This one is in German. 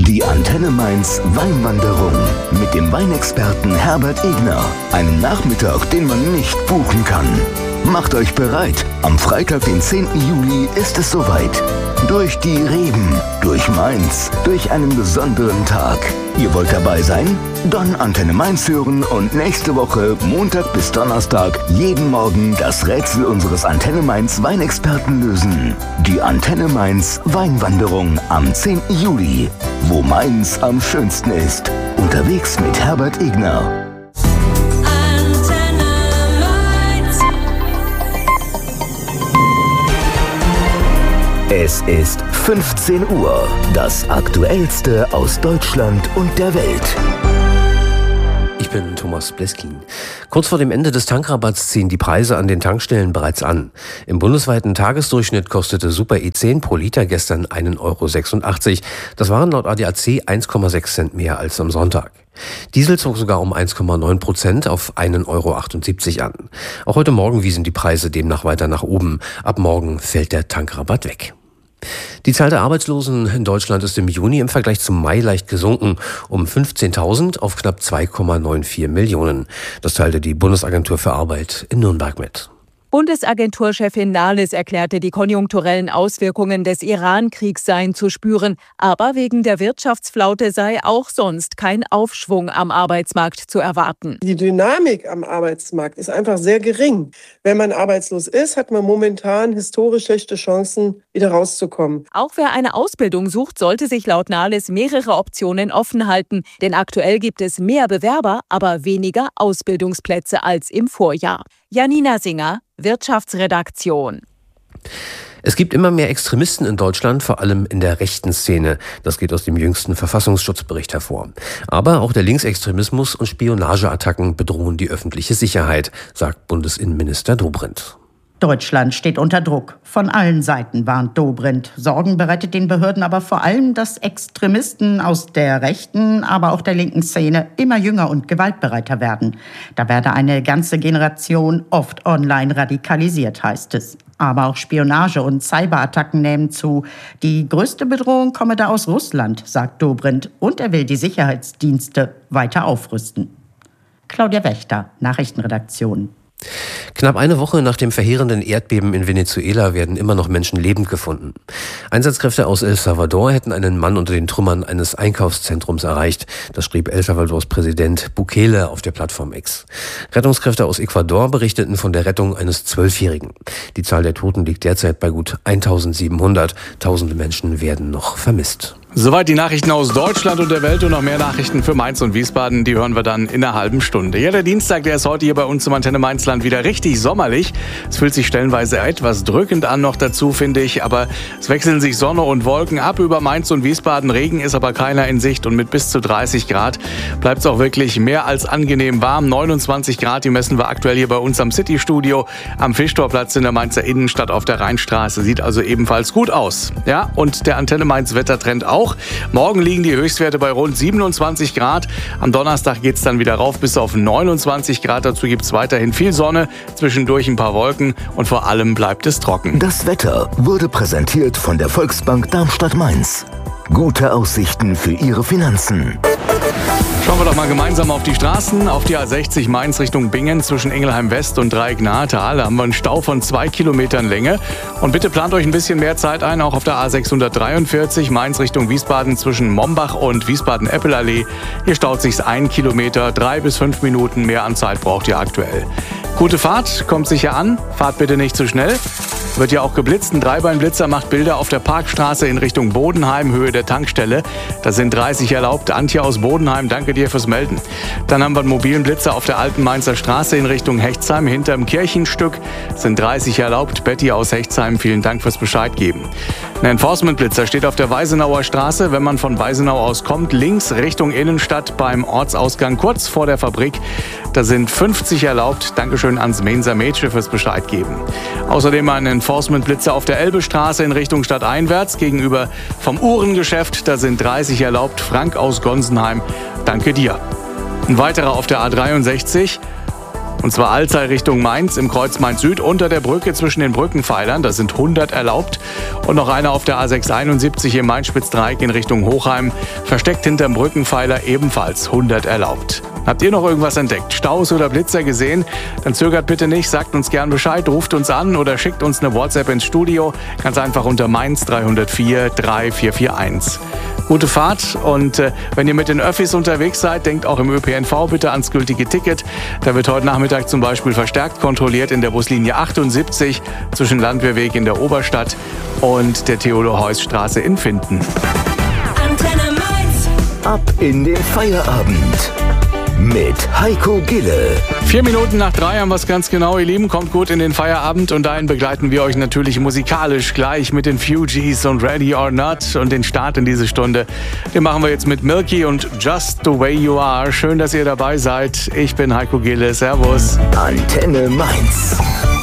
Die Antenne Mainz Weinwanderung mit dem Weinexperten Herbert Egner. Einen Nachmittag, den man nicht buchen kann. Macht euch bereit, am Freitag, den 10. Juli ist es soweit. Durch die Reben, durch Mainz, durch einen besonderen Tag. Ihr wollt dabei sein? Dann Antenne Mainz hören und nächste Woche, Montag bis Donnerstag, jeden Morgen das Rätsel unseres Antenne Mainz Weinexperten lösen. Die Antenne Mainz Weinwanderung am 10. Juli, wo Mainz am schönsten ist. Unterwegs mit Herbert Egner. Es ist 15 Uhr. Das Aktuellste aus Deutschland und der Welt. Ich bin Thomas Bleskin. Kurz vor dem Ende des Tankrabatts ziehen die Preise an den Tankstellen bereits an. Im bundesweiten Tagesdurchschnitt kostete Super E10 pro Liter gestern 1,86 €. Das waren laut ADAC 1,6 Cent mehr als am Sonntag. Diesel zog sogar um 1,9% auf 1,78 € an. Auch heute Morgen wiesen die Preise demnach weiter nach oben. Ab morgen fällt der Tankrabatt weg. Die Zahl der Arbeitslosen in Deutschland ist im Juni im Vergleich zum Mai leicht gesunken, um 15.000 auf knapp 2,94 Millionen. Das teilte die Bundesagentur für Arbeit in Nürnberg mit. Bundesagenturchefin Nahles erklärte, die konjunkturellen Auswirkungen des Iran-Kriegs seien zu spüren. Aber wegen der Wirtschaftsflaute sei auch sonst kein Aufschwung am Arbeitsmarkt zu erwarten. Die Dynamik am Arbeitsmarkt ist einfach sehr gering. Wenn man arbeitslos ist, hat man momentan historisch schlechte Chancen, wieder rauszukommen. Auch wer eine Ausbildung sucht, sollte sich laut Nahles mehrere Optionen offen halten. Denn aktuell gibt es mehr Bewerber, aber weniger Ausbildungsplätze als im Vorjahr. Janina Singer, Wirtschaftsredaktion. Es gibt immer mehr Extremisten in Deutschland, vor allem in der rechten Szene. Das geht aus dem jüngsten Verfassungsschutzbericht hervor. Aber auch der Linksextremismus und Spionageattacken bedrohen die öffentliche Sicherheit, sagt Bundesinnenminister Dobrindt. Deutschland steht unter Druck. Von allen Seiten warnt Dobrindt. Sorgen bereitet den Behörden aber vor allem, dass Extremisten aus der rechten, aber auch der linken Szene immer jünger und gewaltbereiter werden. Da werde eine ganze Generation oft online radikalisiert, heißt es. Aber auch Spionage und Cyberattacken nehmen zu. Die größte Bedrohung komme da aus Russland, sagt Dobrindt. Und er will die Sicherheitsdienste weiter aufrüsten. Claudia Wächter, Nachrichtenredaktion. Knapp eine Woche nach dem verheerenden Erdbeben in Venezuela werden immer noch Menschen lebend gefunden. Einsatzkräfte aus El Salvador hätten einen Mann unter den Trümmern eines Einkaufszentrums erreicht. Das schrieb El Salvadors Präsident Bukele auf der Plattform X. Rettungskräfte aus Ecuador berichteten von der Rettung eines 12-Jährigen. Die Zahl der Toten liegt derzeit bei gut 1.700. Tausende Menschen werden noch vermisst. Soweit die Nachrichten aus Deutschland und der Welt und noch mehr Nachrichten für Mainz und Wiesbaden, die hören wir dann in einer halben Stunde. Ja, der Dienstag, der ist heute hier bei uns im Antenne Mainzland wieder richtig sommerlich. Es fühlt sich stellenweise etwas drückend an noch dazu, finde ich, aber es wechseln sich Sonne und Wolken ab über Mainz und Wiesbaden. Regen ist aber keiner in Sicht und mit bis zu 30 Grad bleibt es auch wirklich mehr als angenehm warm. 29 Grad, die messen wir aktuell hier bei uns am City-Studio am Fischtorplatz in der Mainzer Innenstadt auf der Rheinstraße. Sieht also ebenfalls gut aus. Ja, und der Antenne Mainz Wettertrend auch. Morgen liegen die Höchstwerte bei rund 27 Grad. Am Donnerstag geht es dann wieder rauf bis auf 29 Grad. Dazu gibt es weiterhin viel Sonne, zwischendurch ein paar Wolken und vor allem bleibt es trocken. Das Wetter wurde präsentiert von der Volksbank Darmstadt-Mainz. Gute Aussichten für Ihre Finanzen. Schauen wir doch mal gemeinsam auf die Straßen. Auf die A60 Mainz Richtung Bingen zwischen Ingelheim West und Dreiecknahetal. Da haben wir einen Stau von 2 Kilometern Länge. Und bitte plant euch ein bisschen mehr Zeit ein, auch auf der A643 Mainz Richtung Wiesbaden zwischen Mombach und Wiesbaden-Eppelallee. Hier staut sich's 1 Kilometer, 3 bis 5 Minuten mehr an Zeit braucht ihr aktuell. Gute Fahrt, kommt sicher an, fahrt bitte nicht zu schnell. Wird ja auch geblitzt. Ein Dreibeinblitzer macht Bilder auf der Parkstraße in Richtung Bodenheim, Höhe der Tankstelle. Da sind 30 erlaubt. Antje aus Bodenheim, danke dir fürs Melden. Dann haben wir einen mobilen Blitzer auf der Alten Mainzer Straße in Richtung Hechtsheim, hinterm Kirchenstück. Sind 30 erlaubt. Betty aus Hechtsheim, vielen Dank fürs Bescheid geben. Ein Enforcement-Blitzer steht auf der Weisenauer Straße, wenn man von Weisenau aus kommt, links Richtung Innenstadt beim Ortsausgang kurz vor der Fabrik. Da sind 50 erlaubt. Dankeschön ans Menser Mädchen fürs Bescheid geben. Außerdem ein Enforcement-Blitzer auf der Elbestraße in Richtung stadteinwärts gegenüber vom Uhrengeschäft. Da sind 30 erlaubt. Frank aus Gonsenheim, danke dir. Ein weiterer auf der A63. Und zwar Alzey Richtung Mainz im Kreuz Mainz-Süd unter der Brücke zwischen den Brückenpfeilern. Da sind 100 erlaubt. Und noch einer auf der A671 im Main-Spitz-Dreieck in Richtung Hochheim. Versteckt hinterm Brückenpfeiler ebenfalls 100 erlaubt. Habt ihr noch irgendwas entdeckt? Staus oder Blitzer gesehen? Dann zögert bitte nicht, sagt uns gern Bescheid, ruft uns an oder schickt uns eine WhatsApp ins Studio. Ganz einfach unter Mainz 304 3441. Gute Fahrt und wenn ihr mit den Öffis unterwegs seid, denkt auch im ÖPNV bitte ans gültige Ticket. Da wird heute Nachmittag zum Beispiel verstärkt kontrolliert in der Buslinie 78 zwischen Landwehrweg in der Oberstadt und der Theodor-Heuss-Straße in Pfinden. Antenne Mainz. Ab in den Feierabend mit Heiko Gille. 4 Minuten nach 3 haben wir es ganz genau, ihr Lieben. Kommt gut in den Feierabend und dahin begleiten wir euch natürlich musikalisch gleich mit den Fugees und Ready or Not. Und den Start in diese Stunde, den machen wir jetzt mit Milky und Just the Way You Are. Schön, dass ihr dabei seid. Ich bin Heiko Gille. Servus. Antenne Mainz.